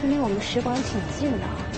说明我们时光挺近的。